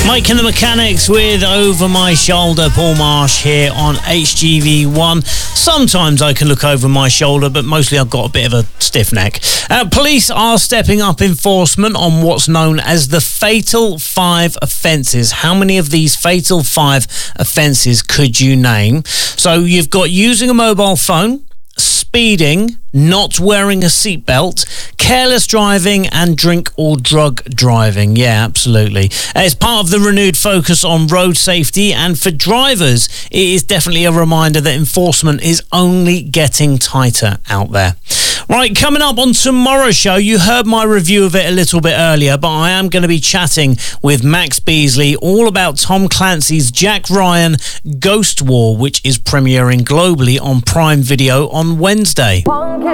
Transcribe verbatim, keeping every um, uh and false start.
Mike and the Mechanics with Over My Shoulder. Paul Marsh here on H G V one. Sometimes I can look over my shoulder, but mostly I've got a bit of a stiff neck. Uh, police are stepping up enforcement on what's known as the Fatal Five offences. How many of these Fatal Five offences could you name? So you've got using a mobile phone, speeding, not wearing a seatbelt, careless driving, and drink or drug driving. Yeah, absolutely. Uh, it's part of the renewed focus on road safety, and for drivers, it is definitely a reminder that enforcement is only getting tighter out there. Right, coming up on tomorrow's show, you heard my review of it a little bit earlier, but I am going to be chatting with Max Beasley all about Tom Clancy's Jack Ryan Ghost War, which is premiering globally on Prime Video on Wednesday.